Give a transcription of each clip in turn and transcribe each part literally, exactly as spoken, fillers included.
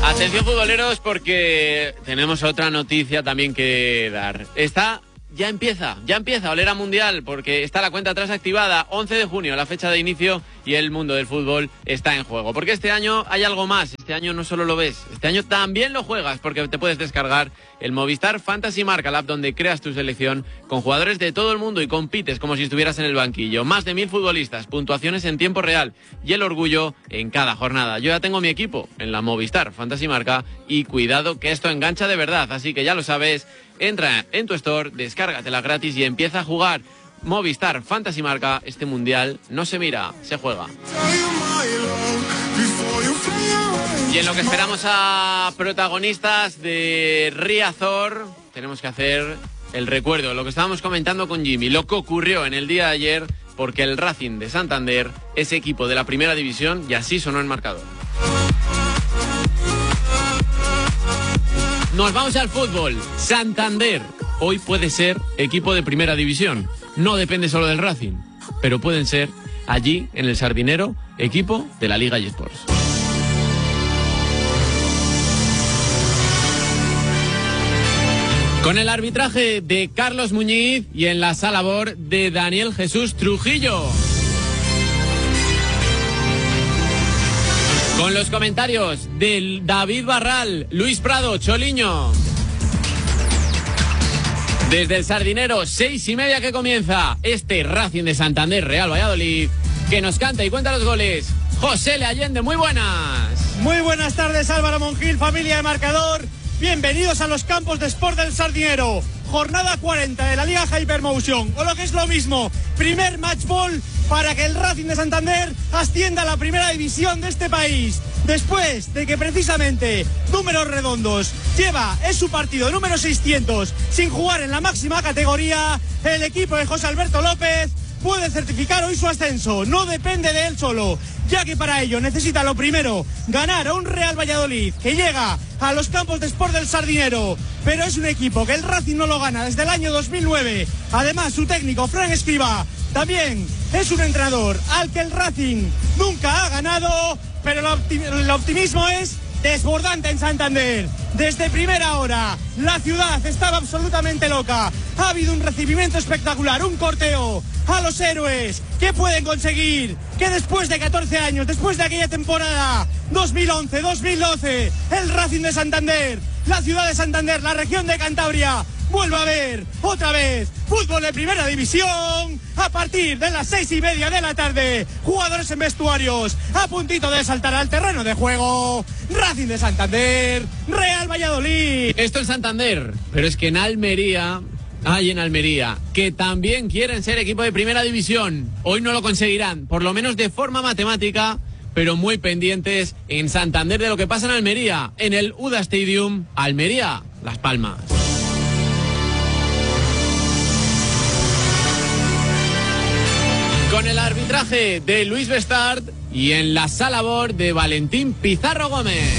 Atención futboleros, porque tenemos otra noticia también que dar. Está... Ya empieza, ya empieza a oler a Mundial, porque está la cuenta atrás activada. once de junio, la fecha de inicio, y el mundo del fútbol está en juego. Porque este año hay algo más. Este año no solo lo ves, este año también lo juegas, porque te puedes descargar el Movistar Fantasy Marca, la app donde creas tu selección con jugadores de todo el mundo y compites como si estuvieras en el banquillo. Más de mil futbolistas, puntuaciones en tiempo real y el orgullo en cada jornada. Yo ya tengo mi equipo en la Movistar Fantasy Marca y cuidado que esto engancha de verdad. Así que ya lo sabes, entra en tu store, descárgatela gratis y empieza a jugar. Movistar Fantasy Marca, este mundial no se mira, se juega. Y en lo que esperamos a protagonistas de Riazor, tenemos que hacer el recuerdo, lo que estábamos comentando con Jimmy, lo que ocurrió en el día de ayer, porque el Racing de Santander es equipo de la primera división y así sonó el marcador. Nos vamos al fútbol. Santander hoy puede ser equipo de primera división. No depende solo del Racing, pero pueden ser allí, en el Sardinero, equipo de la Liga eSports. Con el arbitraje de Carlos Muñiz y en la sala B O R de Daniel Jesús Trujillo. Con los comentarios de David Barral, Luis Prado, Choliño. Desde el Sardinero, seis y media que comienza este Racing de Santander Real Valladolid, que nos canta y cuenta los goles José Le Allende. Muy buenas. Muy buenas tardes, Álvaro Monjil, familia de Marcador. Bienvenidos a los campos de Sport del Sardinero. Jornada cuarenta de la Liga Hypermotion, o lo que es lo mismo, primer match ball para que el Racing de Santander ascienda a la primera división de este país. Después de que precisamente, números redondos, lleva, es su partido número seiscientos sin jugar en la máxima categoría, el equipo de José Alberto López puede certificar hoy su ascenso. No depende de él solo, ya que para ello necesita lo primero, ganar a un Real Valladolid que llega a los campos de Sport del Sardinero, pero es un equipo que el Racing no lo gana desde el año dos mil nueve. Además, su técnico, Fran Escribá, también es un entrenador al que el Racing nunca ha ganado, pero el optimismo es desbordante en Santander. Desde primera hora, la ciudad estaba absolutamente loca. Ha habido un recibimiento espectacular, un corteo a los héroes que pueden conseguir que después de catorce años, después de aquella temporada dos mil once dos mil doce, el Racing de Santander, la ciudad de Santander, la región de Cantabria, vuelva a ver otra vez fútbol de primera división a partir de las seis y media de la tarde. Jugadores en vestuarios a puntito de saltar al terreno de juego. Racing de Santander, Real Valladolid. Esto en Santander, pero es que en Almería, hay en Almería, que también quieren ser equipo de primera división. Hoy no lo conseguirán, por lo menos de forma matemática, pero muy pendientes en Santander de lo que pasa en Almería, en el U D A Stadium, Almería, Las Palmas. Con el arbitraje de Luis Bestard y en la sala B O R de Valentín Pizarro Gómez.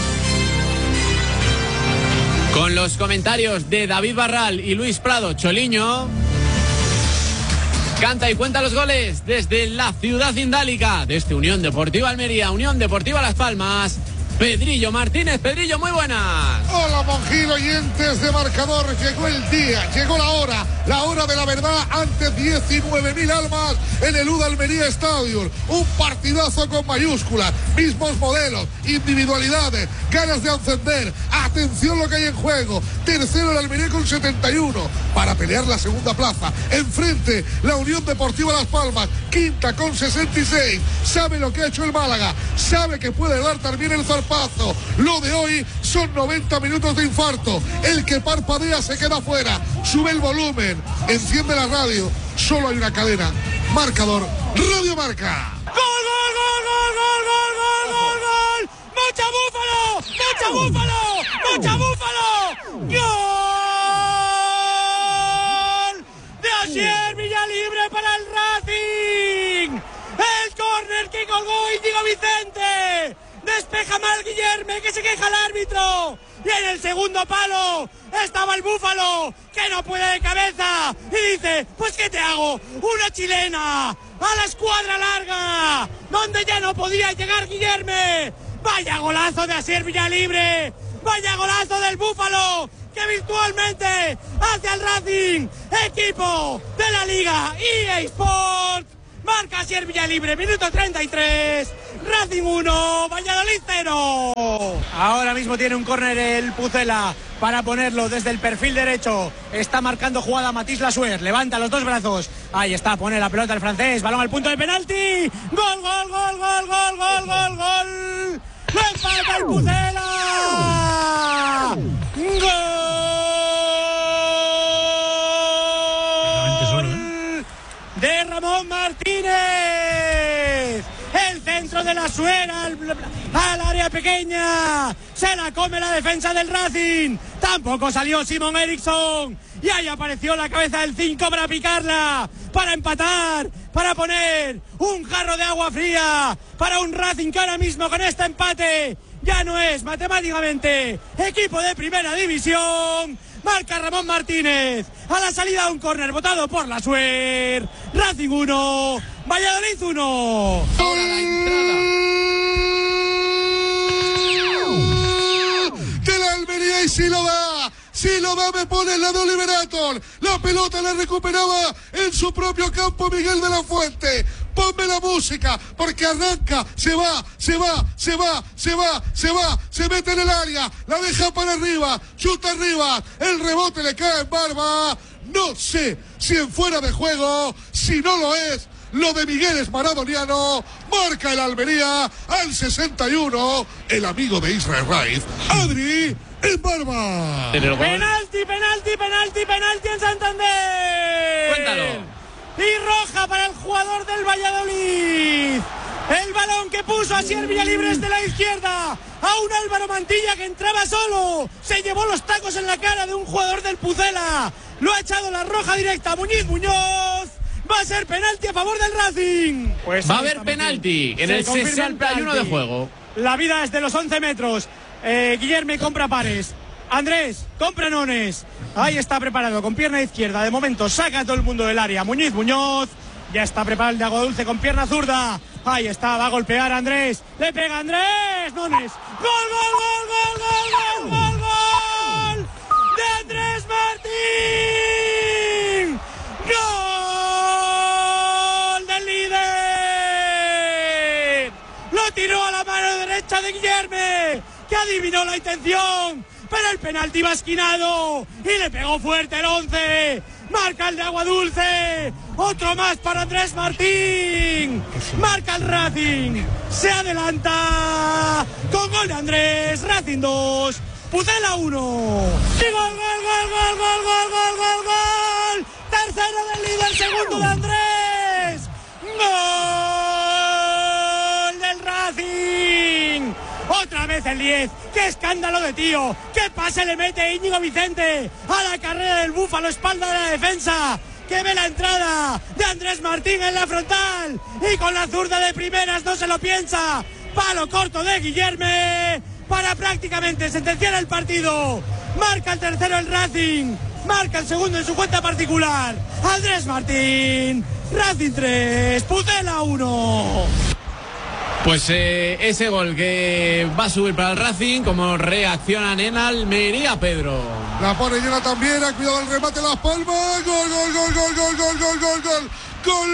Con los comentarios de David Barral y Luis Prado, Choliño. Canta y cuenta los goles desde la ciudad indálica, desde Unión Deportiva Almería, Unión Deportiva Las Palmas, Pedrillo Martínez. Pedrillo, muy buenas. Hola, Monjil, oyentes de Marcador. Llegó el día, llegó la hora, la hora de la verdad ante diecinueve mil almas en el U D A Almería Stadium. Un partidazo con mayúsculas, mismos modelos, individualidades, ganas de encender. Atención lo que hay en juego. Tercero el Almería con setenta y uno para pelear la segunda plaza. Enfrente la Unión Deportiva Las Palmas, quinta con sesenta y seis. Sabe lo que ha hecho el Málaga, sabe que puede dar también el zarpazo. Lo de hoy son noventa minutos de infarto. El que parpadea se queda fuera. Sube el volumen, enciende la radio. Solo hay una cadena. Marcador, Radio Marca. ¡Gol, gol, gol, gol, gol, gol, gol, gol, gol! ¡Mocha Búfalo! ¡Mocha Búfalo! ¡Mocha Búfalo! ¡Gol! De Asier Villalibre para el Racing. El córner que colgó Íñigo Vicente. Despeja mal Guillerme, que se queja el árbitro. Y en el segundo palo estaba el Búfalo, que no puede de cabeza. Y dice, pues ¿qué te hago? Una chilena a la escuadra larga, donde ya no podía llegar Guillerme. Vaya golazo de Asier Villalibre. Vaya golazo del Búfalo, que virtualmente hace al Racing, equipo de la Liga E A Sports. Marca Asier Villalibre, minuto treinta y tres. Racing uno, Valladolid cero. Ahora mismo tiene un córner el Pucela para ponerlo desde el perfil derecho. Está marcando jugada Matisse Lassuer. Levanta los dos brazos. Ahí está, pone la pelota el francés. Balón al punto de penalti. Gol, gol, gol, gol, gol, gol, gol, gol. ¡Lo empata el Pucela! ¡Gol! De Ramón Martínez. El centro de la Suera al, al área pequeña. Se la come la defensa del Racing. Tampoco salió Simon Eriksson. Y ahí apareció la cabeza del cinco para picarla, para empatar, para poner un jarro de agua fría para un Racing que ahora mismo con este empate ya no es matemáticamente equipo de primera división. Marca Ramón Martínez a la salida de un córner botado por la Suer. Racing uno, Valladolid uno. Ahora la entrada de la Almería, y si lo da, si lo da me pone el lado Liberator. La pelota la recuperaba en su propio campo Miguel de la Fuente. Ponme la música, porque arranca, se va, se va, se va, se va, se va, se mete en el área, la deja para arriba, chuta arriba, el rebote le cae en Barba. No sé si en fuera de juego, si no lo es, lo de Miguel es maradoniano. Marca el Almería al sesenta y uno, el amigo de Israel Raiz, Adri en Barba. Penalti, penalti, penalti, penalti en Santander. Cuéntalo. Y roja para el jugador del Valladolid. El balón que puso a Asier Villalibre de la izquierda a un Álvaro Mantilla que entraba solo. Se llevó los tacos en la cara de un jugador del Pucela. Lo ha echado la roja directa a Muñiz Muñoz. Va a ser penalti a favor del Racing. Pues va a haber penalti en el sesenta y uno de juego. La vida es de los once metros. Eh, Guillerme compra pares. Andrés, compra nones. Ahí está preparado con pierna izquierda. De momento saca a todo el mundo del área. Muñiz Muñoz. Ya está preparado el de Agua Dulce con pierna zurda. Ahí está, va a golpear a Andrés. Le pega Andrés. Nones. ¡Gol, gol, gol, gol, gol, gol, gol, gol! ¡De Andrés Martín! ¡Gol del líder! Lo tiró a la mano derecha de Guillerme, que adivinó la intención. Pero el penalti va esquinado y le pegó fuerte el once. Marca el de Agua Dulce. Otro más para Andrés Martín. Marca el Racing. Se adelanta con gol de Andrés. Racing dos, Pucela uno. Y gol, gol, gol, gol, gol, gol, gol, gol, gol. Tercero del líder, segundo de Andrés. Gol del Racing. Otra vez el diez. ¡Qué escándalo de tío! ¡Qué pase le mete Íñigo Vicente a la carrera del Búfalo, espalda de la defensa! ¡Que ve la entrada de Andrés Martín en la frontal! Y con la zurda de primeras no se lo piensa. Palo corto de Guillerme para prácticamente sentenciar el partido. Marca el tercero el Racing. Marca el segundo en su cuenta particular. Andrés Martín. Racing tres, Pucela uno. Pues eh, ese gol que va a subir para el Racing, como reaccionan en Almería, Pedro. La pone Jonathan Viera, cuidado el remate, Las Palmas. Gol, gol, gol, gol, gol, gol, gol, gol, gol. Gol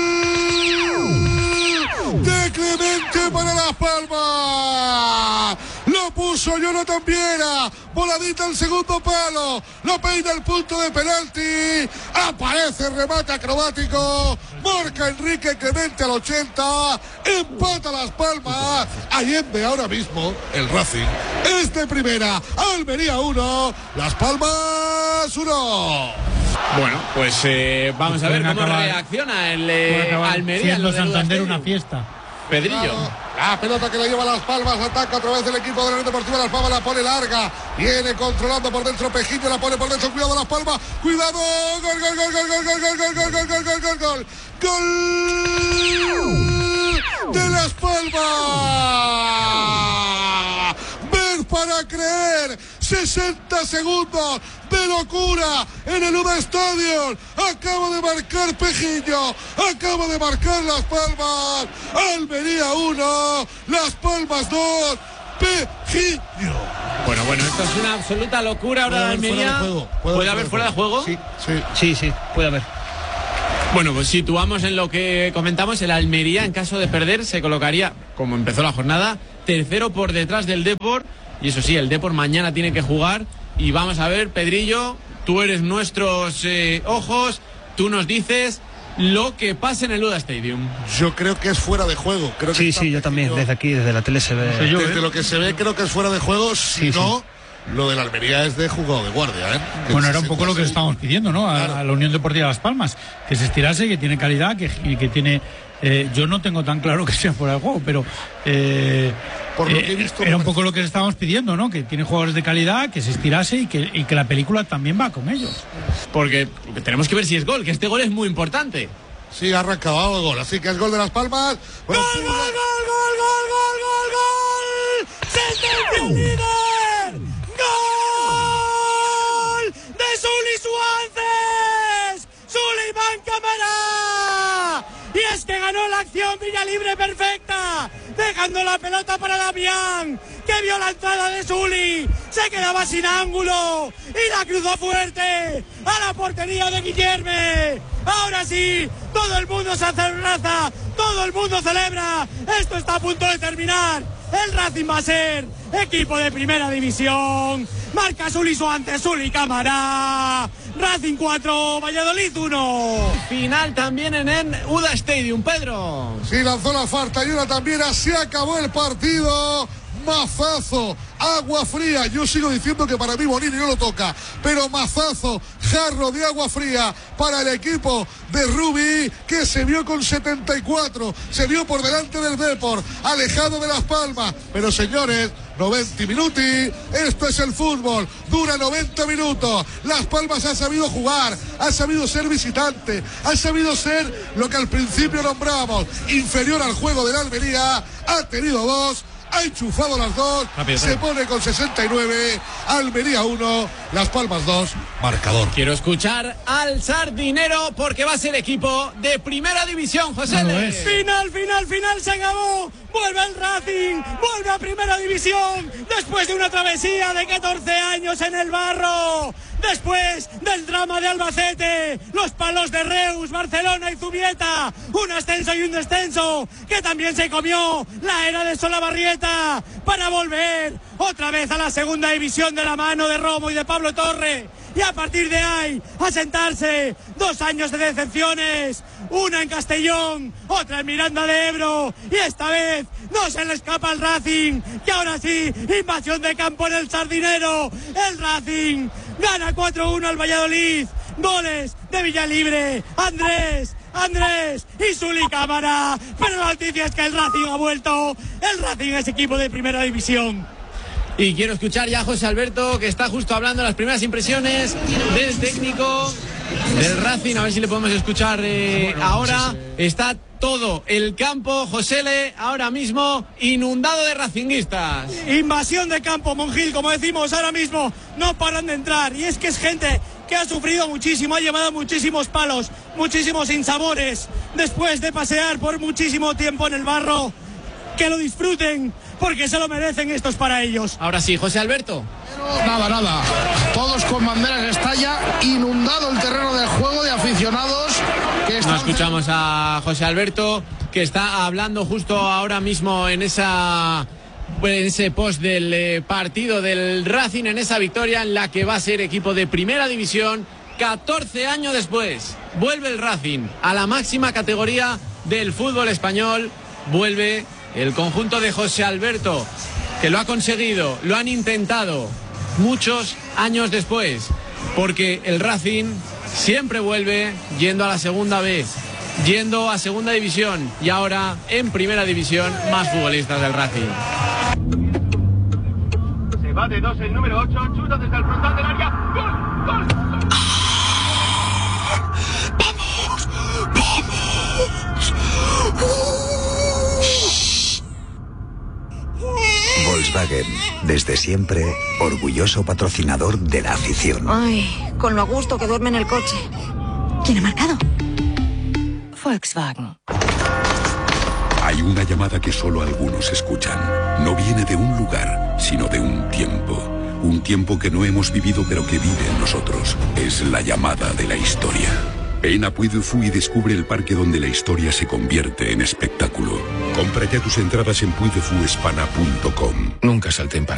de Clemente para Las Palmas. Lo puso Jonathan Viera. Voladita al segundo palo. Lo peina el punto de penalti. Aparece el remate acrobático. Marca Enrique Clemente al ochenta. Empata Las Palmas. Allende ahora mismo el Racing es de primera. Almería uno, Las Palmas uno. Bueno, pues eh, vamos a ver cómo acabar, reacciona el eh, Almería. Siendo Santander una fiesta. Pedrillo. Claro. La pelota que la lleva Las Palmas, ataca otra vez el equipo de la Unión Deportiva Las Palmas, la pone larga, viene controlando por dentro Pejiño, la pone por dentro, cuidado Las Palmas, cuidado, gol, gol, gol, gol, gol, gol, gol, gol, gol, gol, gol, gol, gol, gol, gol de Las Palmas. para creer. sesenta segundos de locura en el U D A Stadium. Acaba de marcar Pejiño, acaba de marcar Las Palmas. Almería uno, Las Palmas dos, Pejiño. Bueno, bueno, esto es una absoluta locura ahora de Almería. ¿Puede, ¿Puede haber fuera de juego? Sí, sí, sí, sí, puede haber. Bueno, pues situamos en lo que comentamos, el Almería en caso de perder se colocaría, como empezó la jornada, tercero por detrás del Depor. Y eso sí, el Depor mañana tiene que jugar. Y vamos a ver, Pedrillo, tú eres nuestros eh, ojos, tú nos dices lo que pasa en el U D A Stadium. Yo creo que es fuera de juego. Creo que sí, sí, yo también, desde aquí, desde la tele se ve. Desde yo, ¿eh? Lo que se ve creo que es fuera de juego, si sí, no... Sí. Lo de la Almería es de jugado de guardia, ¿eh? Que bueno, era un poco lo que estábamos pidiendo, ¿no? A, claro. a la Unión Deportiva Las Palmas, que se estirase, que tiene calidad, que, que tiene... Eh, yo no tengo tan claro que sea fuera de juego, pero eh, Por lo que he visto, eh, era un poco lo que estábamos pidiendo, ¿no? Que tiene jugadores de calidad, que se estirase y que, y que la película también va con ellos. Porque tenemos que ver si es gol, que este gol es muy importante. Sí, ha arrancado el gol, así que es gol de Las Palmas. Bueno, ¡Gol, gol, gol, gol, gol, gol, gol, gol! ¡Sentencia el líder! ¡Gol de Suli Suárez! ¡Suleiman Cámara! Y es que ganó la acción Villalibre perfecta, dejando la pelota para Damián, que vio la entrada de Suli, se quedaba sin ángulo y la cruzó fuerte a la portería de Guillerme. Ahora sí, todo el mundo se abraza, todo el mundo celebra. Esto está a punto de terminar. El Racing va a ser equipo de primera división. Marca Suli Suárez, Suli Cámara. Racing cuatro, Valladolid uno. Final también en el U D A Stadium, Pedro. Sí, lanzó la falta y una también. Así acabó el partido. Mazazo, agua fría. Yo sigo diciendo que para mí Bonini no lo toca, pero mazazo, jarro de agua fría para el equipo de Rubí, que se vio con setenta y cuatro, se vio por delante del Depor, alejado de Las Palmas. Pero señores, noventa minuti, esto es el fútbol, dura noventa minutos. Las Palmas ha sabido jugar, ha sabido ser visitante, ha sabido ser lo que al principio nombramos, inferior al juego de la Almería. Ha tenido dos, ha enchufado las dos, rápido, se pone con sesenta y nueve, Almería uno, Las Palmas dos, marcador. Quiero escuchar al Sardinero porque va a ser equipo de primera división, José. No final, final, final, se acabó. Vuelve el Racing, vuelve a primera división, después de una travesía de catorce años en el barro. Después del drama de Albacete, los palos de Reus, Barcelona y Zubieta, un ascenso y un descenso que también se comió la era de Solabarrieta para volver otra vez a la segunda división de la mano de Romo y de Pablo Torre. Y a partir de ahí, a sentarse, dos años de decepciones, una en Castellón, otra en Miranda de Ebro, y esta vez no se le escapa al Racing, que ahora sí, invasión de campo en el Sardinero, el Racing gana cuatro uno al Valladolid, goles de Villalibre, Andrés, Andrés y Suli Cámara, pero la noticia es que el Racing ha vuelto, el Racing es equipo de primera división. Y quiero escuchar ya a José Alberto, que está justo hablando de las primeras impresiones del técnico del Racing. A ver si le podemos escuchar eh, bueno, ahora. Sí, sí. Está todo el campo, Josele, ahora mismo inundado de racinguistas. Invasión de campo, Monjil, como decimos ahora mismo, no paran de entrar. Y es que es gente que ha sufrido muchísimo, ha llevado muchísimos palos, muchísimos insabores, después de pasear por muchísimo tiempo en el barro. Que lo disfruten, porque se lo merecen, esto es para ellos. Ahora sí, José Alberto. Nada, nada. Todos con banderas, está ya inundado el terreno del juego de aficionados. Que están... No escuchamos a José Alberto, que está hablando justo ahora mismo en esa... en ese post del eh, partido del Racing, en esa victoria en la que va a ser equipo de primera división. catorce años después, vuelve el Racing a la máxima categoría del fútbol español. Vuelve el conjunto de José Alberto, que lo ha conseguido, lo han intentado muchos años después, porque el Racing siempre vuelve yendo a la segunda B, yendo a segunda división, y ahora en primera división más futbolistas del Racing. Se va de dos el número ocho, chuta desde el frontal del área, ¡gol! ¡Gol! ¡Vamos! ¡Vamos! ¡Uh! Volkswagen, desde siempre, orgulloso patrocinador de la afición. Ay, con lo a gusto que duerme en el coche. ¿Quién ha marcado? Volkswagen. Hay una llamada que solo algunos escuchan. No viene de un lugar, sino de un tiempo. Un tiempo que no hemos vivido pero que vive en nosotros. Es la llamada de la historia. Ven a Puy du Fou y descubre el parque donde la historia se convierte en espectáculo. Compra ya tus entradas en puy de fu hispana punto com. Nunca salten para